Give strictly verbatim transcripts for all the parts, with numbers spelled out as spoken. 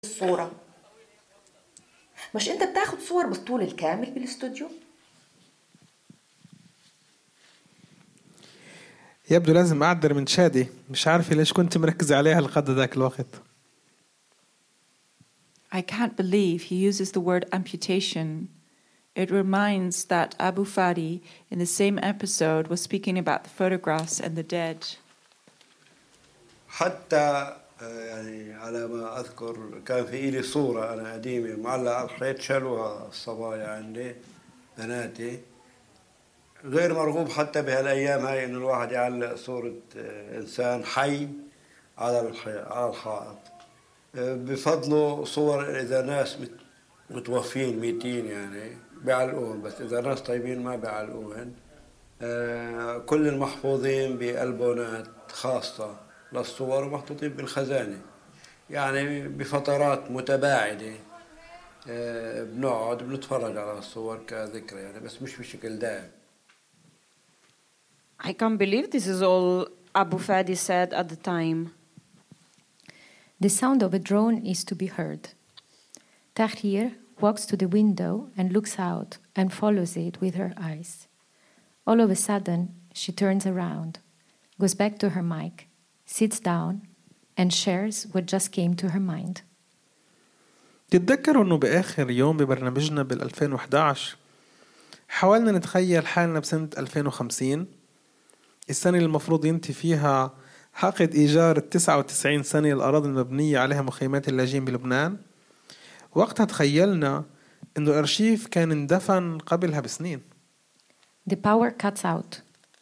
الصورة. مش انت بتاخد صور بالطول الكامل بالاستوديو؟ يبدو لازم أعذر من شادي، مش عارفة ليش كنت مركز عليها لقد ذاك الوقت. I can't believe he uses the word amputation. It reminds that Abu Fadi in the same episode was speaking about the photographs and the dead. حتى يعني على ما أذكر كان في إلي صورة أنا قديمة معلقة على الحيط، شالوها الصبايا عندي بناتي. غير مرغوب حتى بهالأيام هاي إنه الواحد يعلق صورة إنسان حي على على الحائط. بفضلوا صور إذا ناس متوفين ميتين يعني بيعلقوهم، بس إذا ناس طيبين ما بيعلقوهم. كل المحفوظين بألبومات خاصة للصور ومحطوطين بالخزانة، يعني بفترات متباعدة بنقعد بنتفرج على الصور كذكرى يعني، بس مش بشكل دائم. I can't believe this is all Abu Fadi said at the time. The sound of a drone is to be heard. Tahrir walks to the window and looks out and follows it with her eyes. All of a sudden, she turns around, goes back to her mic, sits down, and shares what just came to her mind. تتذكروا أنه بآخر يوم ببرنامجنا بالألفين وإحدى عشر حاولنا نتخيل حالنا بسنة ألفين وخمسين، السنة اللي المفروض ينتهي فيها عقد إيجار التسعة وتسعين سنة الأراضي المبنية عليها مخيمات اللاجئين بلبنان. وقتها تخيلنا أنه الأرشيف كان اندفن قبلها بسنين. The power cuts out.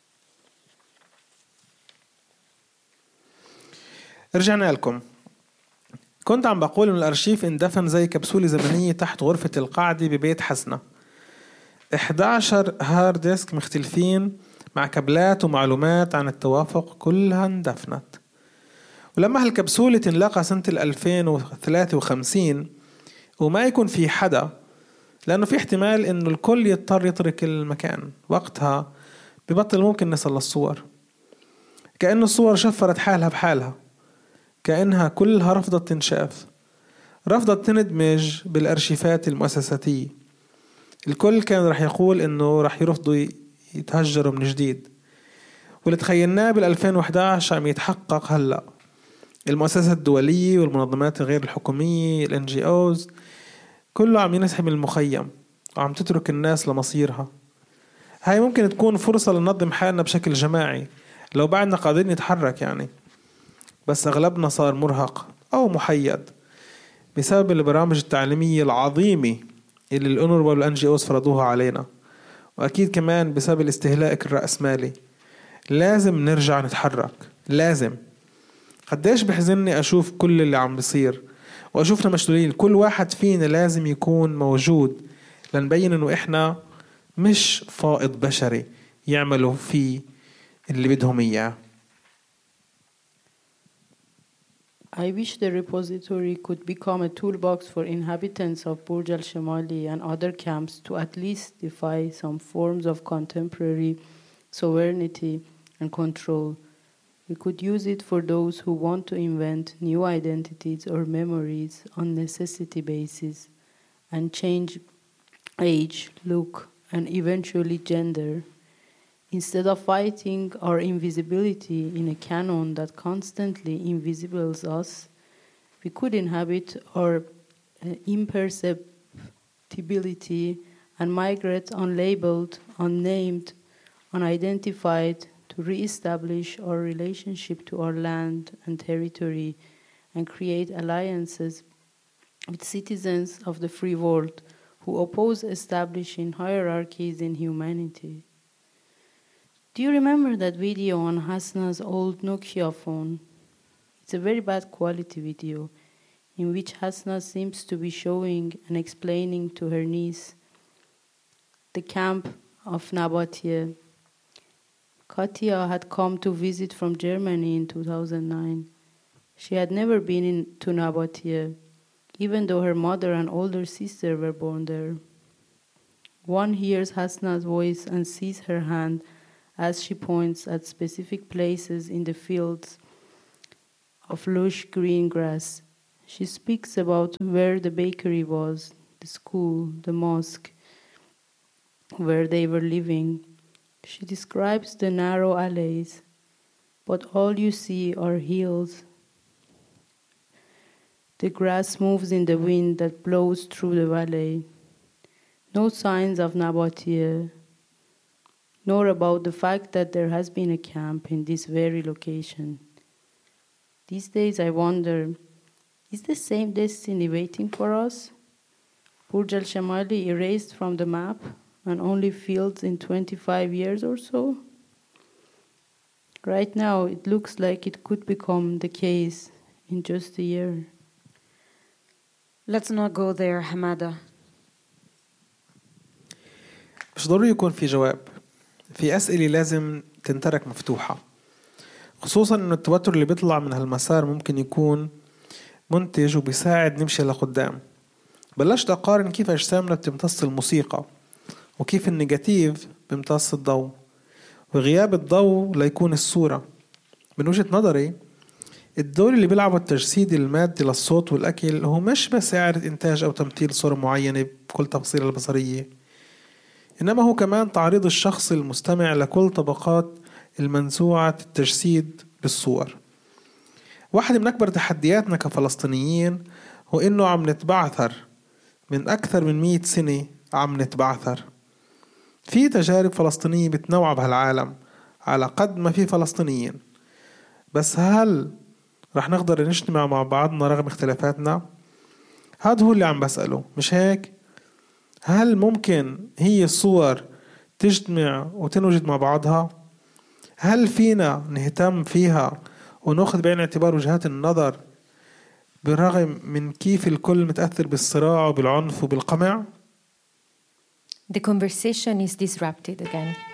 رجعنا لكم. كنت عم بقول إن الأرشيف اندفن زي كبسولة زمنية تحت غرفة القاعدة ببيت حسنة. إحدى عشر هارد ديسك مختلفين مع كابلات ومعلومات عن التوافق كلها اندفنت. ولما هالكبسولة تنلقى سنة ألفين وثلاثة وخمسين وما يكون في حدا، لأنه في احتمال إنه الكل يضطر يترك المكان، وقتها ببطل ممكن نصل للصور. كأنه الصور شفرت حالها بحالها، كأنها كلها رفضت تنشاف، رفضت تندمج بالأرشيفات المؤسساتية. الكل كان رح يقول إنه رح يرفضوا يتهجروا من جديد، واللي تخيلناه بالألفين وإحدى عشر عم يتحقق هلأ. المؤسسات الدولية والمنظمات غير الحكومية ال إن جي أوز كله عم ينسحب من المخيم وعم تترك الناس لمصيرها. هاي ممكن تكون فرصة لننظم حالنا بشكل جماعي لو بعدنا قادرين نتحرك يعني، بس أغلبنا صار مرهق أو محيد بسبب البرامج التعليمية العظيمة اللي الأونروا والإن جي أوز فرضوها علينا، وأكيد كمان بسبب الاستهلاك الرأسمالي. لازم نرجع نتحرك، لازم. قديش بحزنني أشوف كل اللي عم بيصير وأشوفنا مشلولين. كل واحد فينا لازم يكون موجود لنبين إنه إحنا مش فائض بشري يعملوا فيه اللي بدهم إياه. I wish the repository could become a toolbox for inhabitants of Burj al-Shamali and other camps to at least defy some forms of contemporary sovereignty and control. We could use it for those who want to invent new identities or memories on necessity basis and change age, look, and eventually gender. Instead of fighting our invisibility in a canon that constantly invisibles us, we could inhabit our uh, imperceptibility and migrate unlabeled, unnamed, unidentified to re-establish our relationship to our land and territory and create alliances with citizens of the free world who oppose establishing hierarchies in humanity. Do you remember that video on Hasna's old Nokia phone? It's a very bad quality video in which Hasna seems to be showing and explaining to her niece the camp of Nabatia. Katia had come to visit from Germany in two thousand nine. She had never been in, to Nabatia, even though her mother and older sister were born there. One hears Hasna's voice and sees her hand as she points at specific places in the fields of lush green grass. She speaks about where the bakery was, the school, the mosque, where they were living. She describes the narrow alleys, but all you see are hills. The grass moves in the wind that blows through the valley. No signs of Nabatea, nor about the fact that there has been a camp in this very location. These days I wonder, is the same destiny waiting for us? Burj al-Shamali erased from the map and only fields in twenty-five years or so? Right now it looks like it could become the case in just a year. Let's not go there, Hamada. مش ضروري يكون في جواب. في أسئلة لازم تنترك مفتوحة، خصوصا إنه التوتر اللي بيطلع من هالمسار ممكن يكون منتج وبيساعد نمشي لقدام. بلشت أقارن كيف أجسامنا بتمتص الموسيقى وكيف النيجاتيف بيمتص الضوء، وغياب الضوء ليكون الصورة. من وجهة نظري الدور اللي بيلعبه التجسيد المادي للصوت والأكل هو مش بس إعادة إنتاج أو تمثيل صورة معينة بكل تفاصيلها البصرية، إنما هو كمان تعريض الشخص المستمع لكل طبقات المنزوعة التجسيد بالصور. واحدة من أكبر تحدياتنا كفلسطينيين هو إنه عم نتبعثر من أكثر من مئة سنة. عم نتبعثر في تجارب فلسطينية بتنوع بهالعالم على قد ما في فلسطينيين، بس هل رح نقدر نجتمع مع بعضنا رغم اختلافاتنا؟ هذا هو اللي عم بسأله، مش هيك؟ هل ممكن هي الصور تجتمع وتنوجد مع بعضها؟ هل فينا نهتم فيها ونأخذ بعين اعتبار وجهات النظر بالرغم من كيف الكل متأثر بالصراع وبالعنف وبالقمع؟ The conversation is disrupted again.